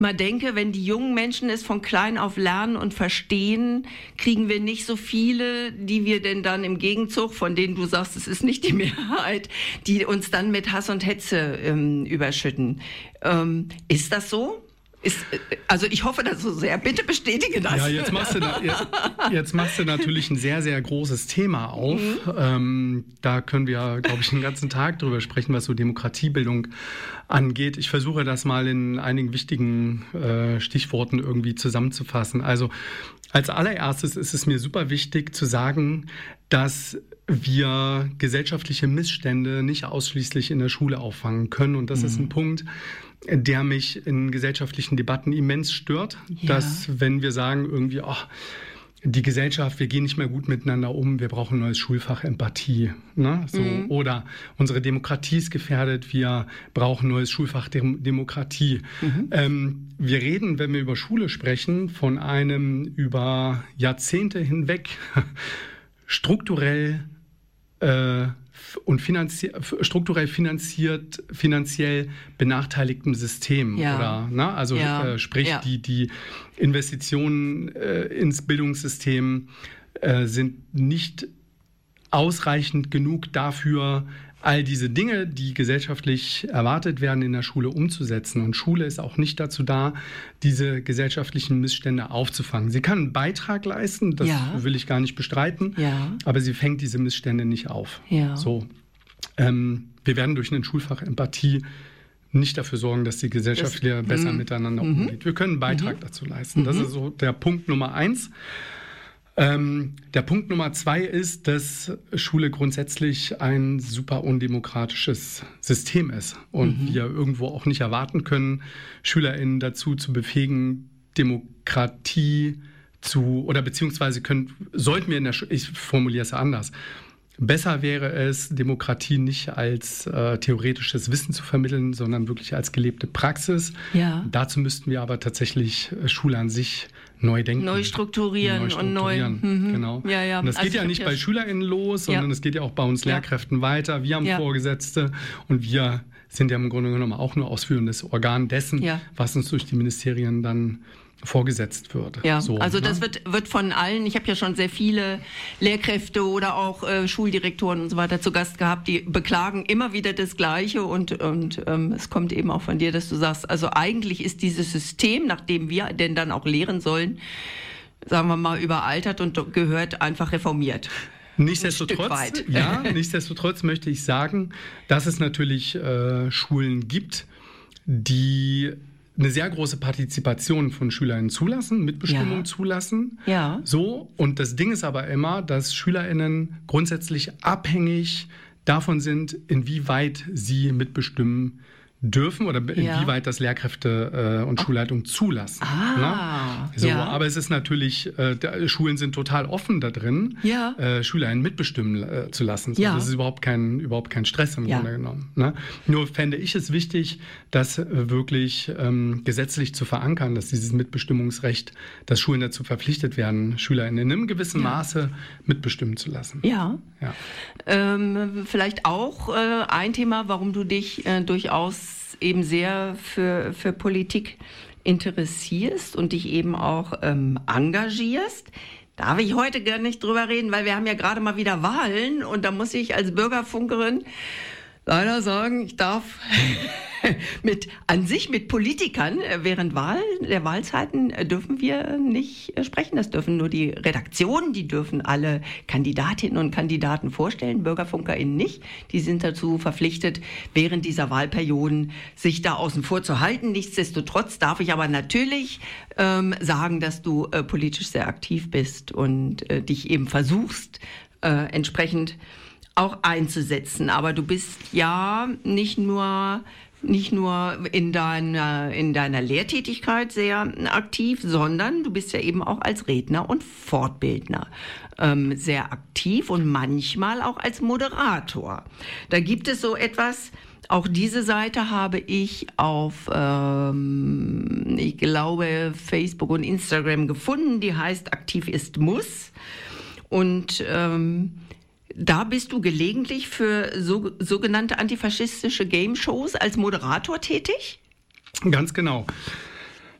mal denke, wenn die jungen Menschen es von klein auf lernen und verstehen, kriegen wir nicht so viele, die wir denn dann im Gegenzug, von denen du sagst, es ist nicht die Mehrheit, die uns dann mit Hass und Hetze überschütten. Ist das so? Also ich hoffe das so sehr. Bitte bestätige das. Ja, jetzt machst du natürlich ein sehr, sehr großes Thema auf. Da können wir, glaube ich, den ganzen Tag drüber sprechen, was so Demokratiebildung angeht. Ich versuche das mal in einigen wichtigen Stichworten irgendwie zusammenzufassen. Also als allererstes ist es mir super wichtig zu sagen, dass wir gesellschaftliche Missstände nicht ausschließlich in der Schule auffangen können. Und das ist ein Punkt, der mich in gesellschaftlichen Debatten immens stört, dass wenn wir sagen irgendwie, die Gesellschaft, wir gehen nicht mehr gut miteinander um, wir brauchen ein neues Schulfach Empathie, ne? So, oder unsere Demokratie ist gefährdet, wir brauchen ein neues Schulfach Demokratie. Wir reden, wenn wir über Schule sprechen, von einem über Jahrzehnte hinweg strukturell finanziell benachteiligten System. Oder, ne? Also sprich, die Investitionen ins Bildungssystem sind nicht ausreichend genug dafür, all diese Dinge, die gesellschaftlich erwartet werden, in der Schule umzusetzen. Und Schule ist auch nicht dazu da, diese gesellschaftlichen Missstände aufzufangen. Sie kann einen Beitrag leisten, das will ich gar nicht bestreiten, aber sie fängt diese Missstände nicht auf. So, wir werden durch ein Schulfach Empathie nicht dafür sorgen, dass die Gesellschaft wieder besser miteinander umgeht. Wir können einen Beitrag dazu leisten. Das ist so der Punkt Nummer 1. Der Punkt Nummer 2 ist, dass Schule grundsätzlich ein super undemokratisches System ist und wir irgendwo auch nicht erwarten können, SchülerInnen dazu zu befähigen, Demokratie sollten wir in der Schule, ich formuliere es anders, besser wäre es, Demokratie nicht als theoretisches Wissen zu vermitteln, sondern wirklich als gelebte Praxis. Dazu müssten wir aber tatsächlich Schule an sich neu denken. Neu strukturieren. Genau. Und das geht ja nicht bei SchülerInnen los, sondern es geht ja auch bei uns Lehrkräften weiter. Wir haben Vorgesetzte und wir sind ja im Grunde genommen auch nur ausführendes Organ dessen, was uns durch die Ministerien dann vorgesetzt wird. Das wird von allen, ich habe ja schon sehr viele Lehrkräfte oder auch Schuldirektoren und so weiter zu Gast gehabt, die beklagen immer wieder das Gleiche und es kommt eben auch von dir, dass du sagst, also eigentlich ist dieses System, nach dem wir denn dann auch lehren sollen, sagen wir mal, überaltert und gehört einfach reformiert. Nichtsdestotrotz möchte ich sagen, dass es natürlich Schulen gibt, die eine sehr große Partizipation von SchülerInnen zulassen, Mitbestimmung zulassen. So, und das Ding ist aber immer, dass SchülerInnen grundsätzlich abhängig davon sind, inwieweit sie mitbestimmen dürfen oder inwieweit das Lehrkräfte und Schulleitung zulassen. Aber es ist natürlich, Schulen sind total offen da drin, SchülerInnen mitbestimmen zu lassen. So, das ist überhaupt kein Stress im Grunde genommen. Ne? Nur fände ich es wichtig, das wirklich gesetzlich zu verankern, dass dieses Mitbestimmungsrecht, dass Schulen dazu verpflichtet werden, SchülerInnen in einem gewissen Maße mitbestimmen zu lassen. Vielleicht auch ein Thema, warum du dich durchaus eben sehr für Politik interessierst und dich eben auch engagierst. Darf ich heute gar nicht drüber reden, weil wir haben ja gerade mal wieder Wahlen und da muss ich als Bürgerfunkerin leider sagen, ich darf mit Politikern während der Wahlzeiten dürfen wir nicht sprechen. Das dürfen nur die Redaktionen, die dürfen alle Kandidatinnen und Kandidaten vorstellen, BürgerfunkerInnen nicht. Die sind dazu verpflichtet, während dieser Wahlperioden sich da außen vor zu halten. Nichtsdestotrotz darf ich aber natürlich sagen, dass du politisch sehr aktiv bist und dich eben versuchst, entsprechend auch einzusetzen. Aber du bist ja nicht nur in deiner Lehrtätigkeit sehr aktiv, sondern du bist ja eben auch als Redner und Fortbildner sehr aktiv und manchmal auch als Moderator. Da gibt es so etwas, auch diese Seite habe ich auf, ich glaube, Facebook und Instagram gefunden, die heißt Aktiv ist Muss. Und da bist du gelegentlich für sogenannte antifaschistische Game-Shows als Moderator tätig? Ganz genau.